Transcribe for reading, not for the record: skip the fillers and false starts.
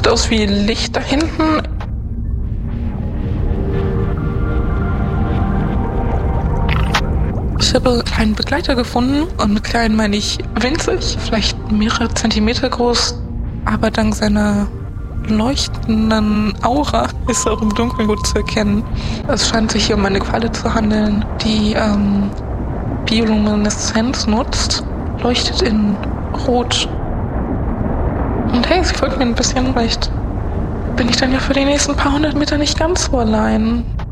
Sieht aus wie Licht da hinten. Ich habe einen Begleiter gefunden und mit klein meine ich winzig, vielleicht mehrere Zentimeter groß, aber dank seiner leuchtenden Aura ist er auch im Dunkeln gut zu erkennen. Es scheint sich hier um eine Qualle zu handeln, die Biolumineszenz nutzt, leuchtet in Rot. Und hey, sie folgt mir ein bisschen, vielleicht bin ich dann ja für die nächsten paar hundert Meter nicht ganz so allein.